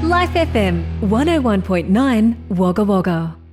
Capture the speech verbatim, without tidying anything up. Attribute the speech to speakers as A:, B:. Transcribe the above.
A: Life F M one oh one point nine Wagga Wagga.